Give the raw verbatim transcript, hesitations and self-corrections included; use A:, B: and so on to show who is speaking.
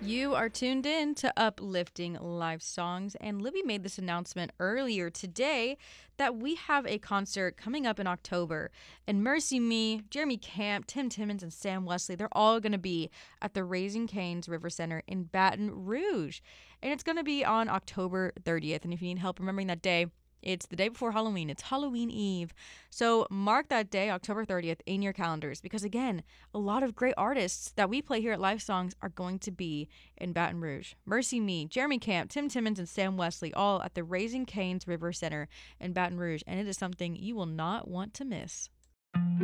A: You are tuned in to Uplifting Live Songs, and Libby made this announcement earlier today that we have a concert coming up in October. And Mercy Me, Jeremy Camp, Tim Timmons, and Sam Wesley, they're all going to be at the Raising Cane's River Center in Baton Rouge. And it's going to be on October thirtieth. And if you need help remembering that day, it's the day before Halloween. It's Halloween Eve. So mark that day, October thirtieth, in your calendars because, again, a lot of great artists that we play here at Live Songs are going to be in Baton Rouge. Mercy Me, Jeremy Camp, Tim Timmons, and Sam Wesley, all at the Raising Cane's River Center in Baton Rouge. And it is something you will not want to miss.